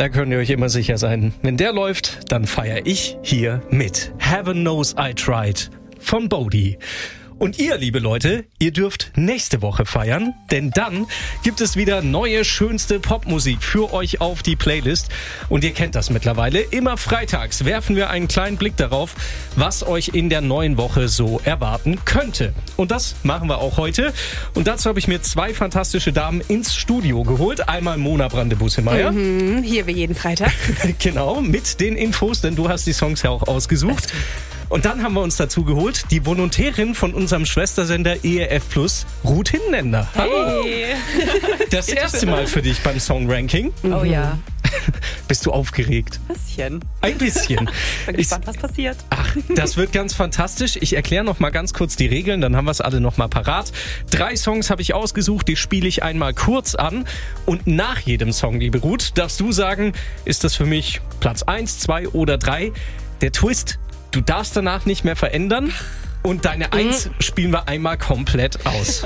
Da könnt ihr euch immer sicher sein. Wenn der läuft, dann feiere ich hier mit. Heaven Knows I Tried von Bodhi. Und ihr, liebe Leute, ihr dürft nächste Woche feiern, denn dann gibt es wieder neue, schönste Popmusik für euch auf die Playlist. Und ihr kennt das mittlerweile. Immer freitags werfen wir einen kleinen Blick darauf, was euch in der neuen Woche so erwarten könnte. Und das machen wir auch heute. Und dazu habe ich mir zwei fantastische Damen ins Studio geholt. Einmal Mona Brande-Busemeyer. Hier wie jeden Freitag. Genau, mit den Infos, denn du hast die Songs ja auch ausgesucht. Und dann haben wir uns dazu geholt, die Volontärin von unserem Schwestersender ERF Plus, Ruth Hinländer. Hallo! Hey. Das erste Mal für dich beim Songranking. Oh ja. Bist du aufgeregt? Ein bisschen. Bin gespannt, was passiert. Ach, das wird ganz fantastisch. Ich erkläre noch mal ganz kurz die Regeln, dann haben wir es alle noch mal parat. 3 Songs habe ich ausgesucht, die spiele ich einmal kurz an. Und nach jedem Song, liebe Ruth, darfst du sagen, ist das für mich Platz 1, 2 oder 3? Der Twist: Du darfst danach nicht mehr verändern und deine 1 spielen wir einmal komplett aus.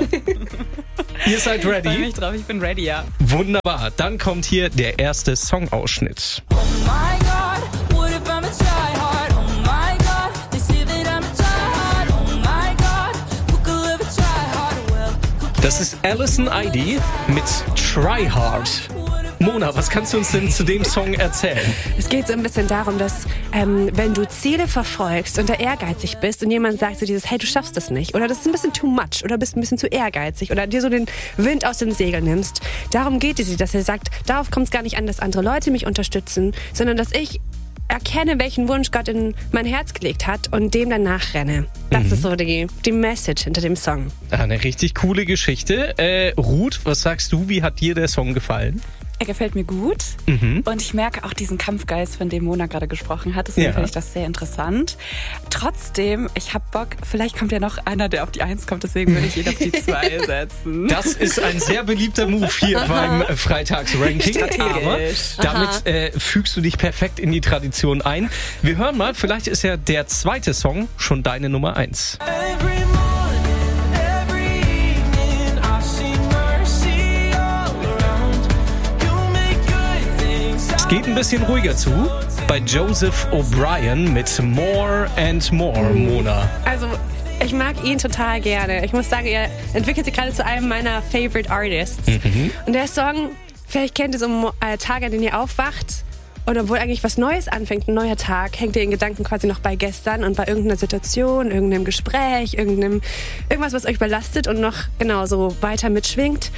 Ihr seid Ich ready? freue mich drauf, ich bin ready, ja. Wunderbar. Dann kommt hier der erste Songausschnitt. Oh my God, what if I'm a tryhard? Oh my God, they say that I'm a tryhard. Oh my God, who could live a tryhard? Well, who Das ist Alison ID mit Try Hard. Mona, was kannst du uns denn zu dem Song erzählen? Es geht so ein bisschen darum, dass wenn du Ziele verfolgst und da ehrgeizig bist und jemand sagt so dieses, hey, du schaffst das nicht oder das ist ein bisschen too much oder bist ein bisschen zu ehrgeizig oder dir so den Wind aus den Segeln nimmst. Darum geht es, dass er sagt, darauf kommt es gar nicht an, dass andere Leute mich unterstützen, sondern dass ich erkenne, welchen Wunsch Gott in mein Herz gelegt hat und dem dann nachrenne. Das ist so die Message hinter dem Song. Eine richtig coole Geschichte. Ruth, was sagst du, wie hat dir der Song gefallen? Er gefällt mir gut und ich merke auch diesen Kampfgeist, von dem Mona gerade gesprochen hat. Deswegen finde ich das sehr interessant. Trotzdem, ich habe Bock, vielleicht kommt ja noch einer, der auf die 1 kommt, deswegen würde ich ihn auf die 2 setzen. Das ist ein sehr beliebter Move hier beim Freitagsranking. Strategisch. Aber damit fügst du dich perfekt in die Tradition ein. Wir hören mal, vielleicht ist ja der zweite Song schon deine Nummer 1. every morning, every evening, I see mercy all around. You make good things. Es geht ein bisschen ruhiger zu bei Joseph O'Brien mit More and More, Mona. Also, ich mag ihn total gerne. Ich muss sagen, er entwickelt sich gerade zu einem meiner Favorite Artists. Und der Song, vielleicht kennt ihr so Tage, an denen ihr aufwacht und obwohl eigentlich was Neues anfängt, ein neuer Tag, hängt ihr in Gedanken quasi noch bei gestern und bei irgendeiner Situation, irgendeinem Gespräch, irgendwas, was euch belastet und noch genau so weiter mitschwingt.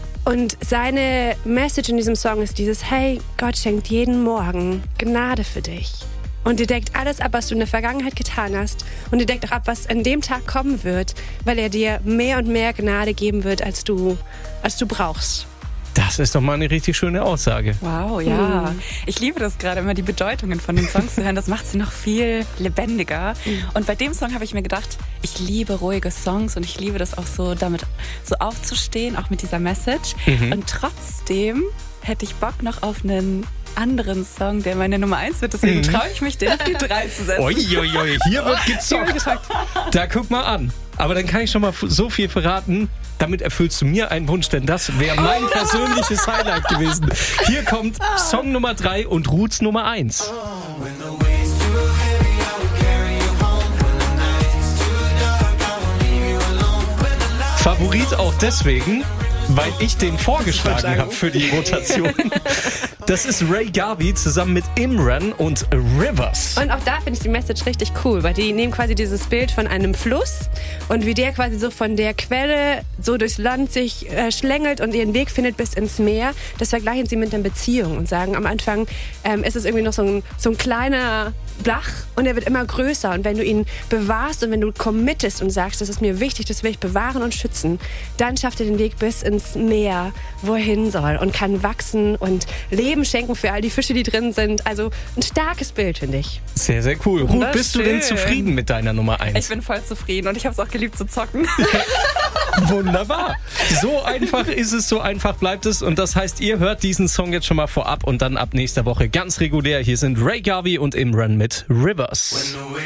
Und seine Message in diesem Song ist dieses, hey, Gott schenkt jeden Morgen Gnade für dich. Und er deckt alles ab, was du in der Vergangenheit getan hast. Und er deckt auch ab, was an dem Tag kommen wird, weil er dir mehr und mehr Gnade geben wird, als du brauchst. Das ist doch mal eine richtig schöne Aussage. Wow, ja. Ich liebe das gerade, immer die Bedeutungen von den Songs zu hören. Das macht sie noch viel lebendiger. Und bei dem Song habe ich mir gedacht, ich liebe ruhige Songs und ich liebe das auch so, damit so aufzustehen, auch mit dieser Message. Und trotzdem hätte ich Bock noch auf einen anderen Song, der meine Nummer 1 wird. Deswegen traue ich mich, den auf die 3 zu setzen. Uiuiui, hier wird gezockt. Da guck mal an. Aber dann kann ich schon mal so viel verraten, damit erfüllst du mir einen Wunsch, denn das wäre mein persönliches Highlight gewesen. Hier kommt Song Nummer 3 und Ruths Nummer 1. When the weight's too heavy, I will carry you home. When the night's too dark, I will leave you alone. When the light Favorit auch deswegen, weil ich den vorgeschlagen habe für die Rotation. Das ist Ray Garvey zusammen mit Imran und Rivers. Und auch da finde ich die Message richtig cool, weil die nehmen quasi dieses Bild von einem Fluss und wie der quasi so von der Quelle so durchs Land sich schlängelt und ihren Weg findet bis ins Meer. Das vergleichen sie mit einer Beziehung und sagen, am Anfang ist es irgendwie noch so ein kleiner Bach und er wird immer größer. Und wenn du ihn bewahrst und wenn du committest und sagst, das ist mir wichtig, das will ich bewahren und schützen, dann schafft er den Weg bis ins Meer, wo er hin soll und kann wachsen und Leben schenken für all die Fische, die drin sind. Also ein starkes Bild, finde ich. Sehr, sehr cool. Ruth, bist du denn Wunderschön. zufrieden mit deiner Nummer 1? Ich bin voll zufrieden und ich habe es auch geliebt zu zocken. Wunderbar. So einfach ist es, so einfach bleibt es. Und das heißt, ihr hört diesen Song jetzt schon mal vorab und dann ab nächster Woche ganz regulär. Hier sind Ray Garvey und Imran mit Rivers. When the